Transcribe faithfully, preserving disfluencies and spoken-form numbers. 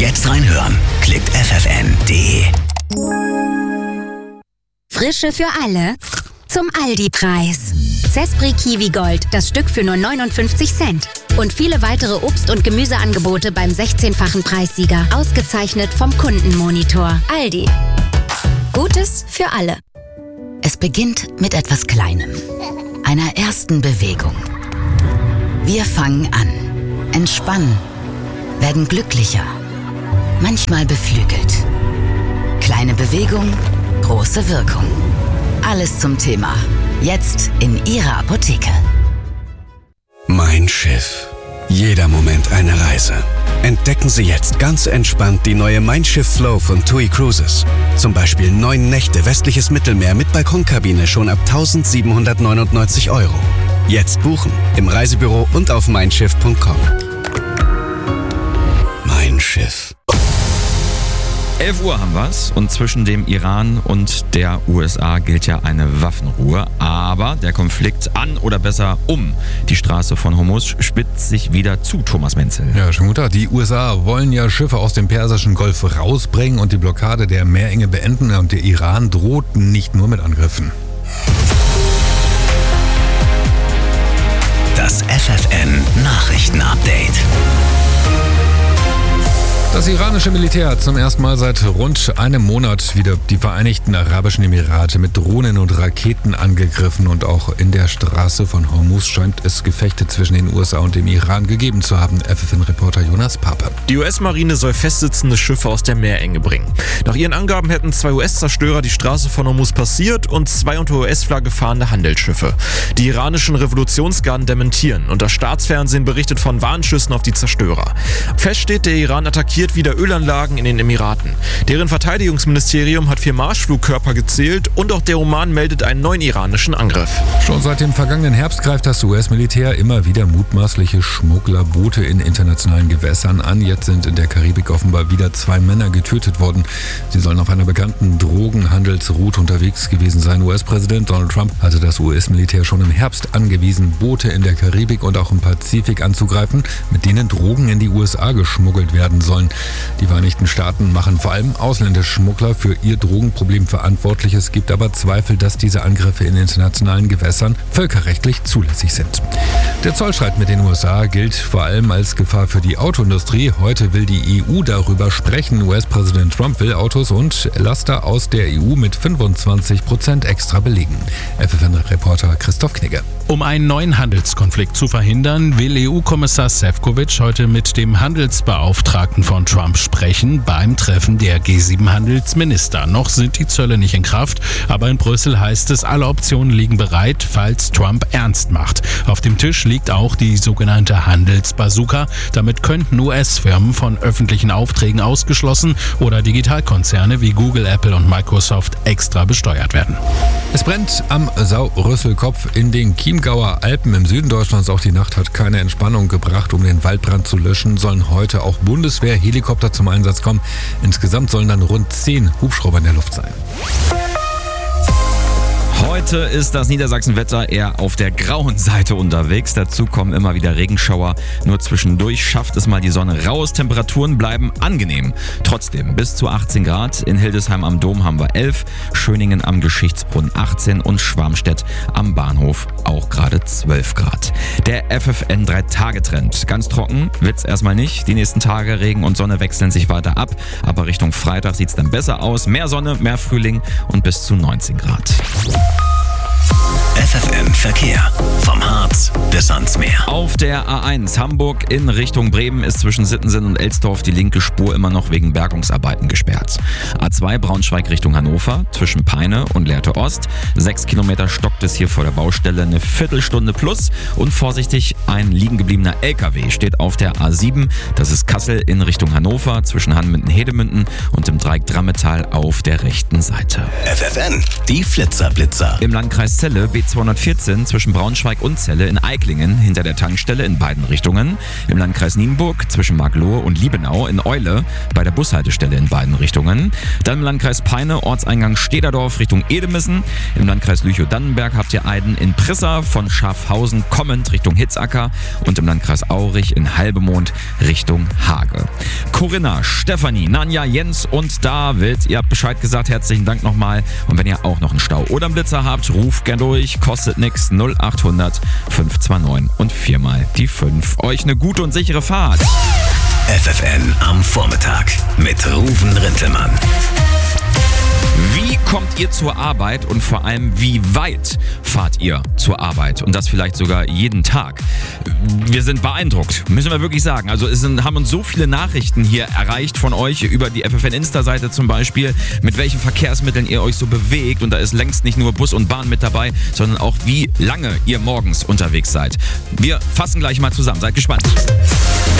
Jetzt reinhören. Klickt f f n punkt d e. Frische für alle zum Aldi-Preis. Zespri Kiwi Gold, das Stück für nur neunundfünfzig Cent. Und viele weitere Obst- und Gemüseangebote beim sechzehnfachen Preissieger. Ausgezeichnet vom Kundenmonitor. Aldi. Gutes für alle. Es beginnt mit etwas Kleinem. Einer ersten Bewegung. Wir fangen an, entspannen, werden glücklicher, manchmal beflügelt. Kleine Bewegung, große Wirkung. Alles zum Thema. Jetzt in Ihrer Apotheke. Mein Schiff. Jeder Moment eine Reise. Entdecken Sie jetzt ganz entspannt die neue Mein Schiff Flow von TUI Cruises. Zum Beispiel neun Nächte westliches Mittelmeer mit Balkonkabine schon ab eintausendsiebenhundertneunundneunzig Euro. Jetzt buchen im Reisebüro und auf mein schiff punkt com. Mein Schiff. elf Uhr haben wir's und zwischen dem Iran und der U S A gilt ja eine Waffenruhe. Aber der Konflikt an oder besser um die Straße von Hormuz spitzt sich wieder zu, Thomas Menzel. Ja, schönen guten Tag. Die U S A wollen ja Schiffe aus dem Persischen Golf rausbringen und die Blockade der Meerenge beenden. Und der Iran droht nicht nur mit Angriffen. Das F F N Nachrichten-Update. Das iranische Militär hat zum ersten Mal seit rund einem Monat wieder die Vereinigten Arabischen Emirate mit Drohnen und Raketen angegriffen und auch in der Straße von Hormuz scheint es Gefechte zwischen den U S A und dem Iran gegeben zu haben. F F N-Reporter Jonas Pape. Die U S-Marine soll festsitzende Schiffe aus der Meerenge bringen. Nach ihren Angaben hätten zwei U S-Zerstörer die Straße von Hormuz passiert und zwei unter U S-Flagge fahrende Handelsschiffe. Die iranischen Revolutionsgarden dementieren und das Staatsfernsehen berichtet von Warnschüssen auf die Zerstörer. Fest steht, der Iran attackiert wieder Ölanlagen in den Emiraten. Deren Verteidigungsministerium hat vier Marschflugkörper gezählt und auch der Oman meldet einen neuen iranischen Angriff. Schon seit dem vergangenen Herbst greift das U S-Militär immer wieder mutmaßliche Schmugglerboote in internationalen Gewässern an. Jetzt sind in der Karibik offenbar wieder zwei Männer getötet worden. Sie sollen auf einer bekannten Drogenhandelsroute unterwegs gewesen sein. U S-Präsident Donald Trump hatte das U S-Militär schon im Herbst angewiesen, Boote in der Karibik und auch im Pazifik anzugreifen, mit denen Drogen in die U S A geschmuggelt werden sollen. Die Vereinigten Staaten machen vor allem ausländische Schmuggler für ihr Drogenproblem verantwortlich. Es gibt aber Zweifel, dass diese Angriffe in internationalen Gewässern völkerrechtlich zulässig sind. Der Zollstreit mit den U S A gilt vor allem als Gefahr für die Autoindustrie. Heute will die E U darüber sprechen. U S-Präsident Trump will Autos und Laster aus der E U mit fünfundzwanzig Prozent extra belegen. F F N-Reporter Christoph Knigge. Um einen neuen Handelskonflikt zu verhindern, will E U-Kommissar Šefčovič heute mit dem Handelsbeauftragten von Trump sprechen beim Treffen der G sieben Handelsminister. Noch sind die Zölle nicht in Kraft, aber in Brüssel heißt es, alle Optionen liegen bereit, falls Trump ernst macht. Auf dem Tisch liegt auch die sogenannte Handelsbazooka. Damit könnten U S-Firmen von öffentlichen Aufträgen ausgeschlossen oder Digitalkonzerne wie Google, Apple und Microsoft extra besteuert werden. Es brennt am Sau-Rüssel-Kopf in den Chiemgauer Alpen im Süden Deutschlands. Auch die Nacht hat keine Entspannung gebracht. Um den Waldbrand zu löschen, sollen heute auch Bundeswehr-Helikopter zum Einsatz kommen. Insgesamt sollen dann rund zehn Hubschrauber in der Luft sein. Heute ist das Niedersachsen-Wetter eher auf der grauen Seite unterwegs. Dazu kommen immer wieder Regenschauer. Nur zwischendurch schafft es mal die Sonne raus. Temperaturen bleiben angenehm. Trotzdem bis zu achtzehn Grad. In Hildesheim am Dom haben wir elf, Schöningen am Geschichtsbrunnen achtzehn und Schwarmstedt am Bahnhof auch gerade zwölf Grad. Der F F N drei Tage Trend. Ganz trocken wird's erstmal nicht. Die nächsten Tage Regen und Sonne wechseln sich weiter ab. Aber Richtung Freitag sieht's dann besser aus. Mehr Sonne, mehr Frühling und bis zu neunzehn Grad. F F N Verkehr. Vom Harz bis ans Meer. Auf der A eins Hamburg in Richtung Bremen ist zwischen Sittensen und Elsdorf die linke Spur immer noch wegen Bergungsarbeiten gesperrt. A zwei Braunschweig Richtung Hannover zwischen Peine und Lehrte Ost. Sechs Kilometer stockt es hier vor der Baustelle, eine Viertelstunde plus. Und vorsichtig, ein liegen gebliebener L K W steht auf der A sieben. Das ist Kassel in Richtung Hannover zwischen Hanmünden-Hedemünden und im Dreieck Drammetal auf der rechten Seite. F F N, die Flitzerblitzer. Im Landkreis Celle B zweihundertvierzehn zwischen Braunschweig und Celle in Eiklingen hinter der Tankstelle in beiden Richtungen. Im Landkreis Nienburg zwischen Marklohe und Liebenau in Eule bei der Bushaltestelle in beiden Richtungen. Dann im Landkreis Peine, Ortseingang Stederdorf Richtung Edemissen. Im Landkreis Lüchow-Dannenberg habt ihr Eiden in Prissa von Schafhausen kommend Richtung Hitzacker und im Landkreis Aurich in Halbemond Richtung Hage. Corinna, Stefanie, Nanja, Jens und David, ihr habt Bescheid gesagt, herzlichen Dank nochmal. Und wenn ihr auch noch einen Stau oder einen Blitzer habt, ruft gern durch, kostet nix, null acht hundert fünf zwei neun und viermal die fünf. Euch eine gute und sichere Fahrt. F F N am Vormittag mit Ruven Rintelmann. Wie kommt ihr zur Arbeit und vor allem, wie weit fahrt ihr zur Arbeit? Und das vielleicht sogar jeden Tag. Wir sind beeindruckt, müssen wir wirklich sagen. Also es sind, haben uns so viele Nachrichten hier erreicht von euch über die F F N-Insta-Seite zum Beispiel, mit welchen Verkehrsmitteln ihr euch so bewegt. Und da ist längst nicht nur Bus und Bahn mit dabei, sondern auch wie lange ihr morgens unterwegs seid. Wir fassen gleich mal zusammen. Seid gespannt.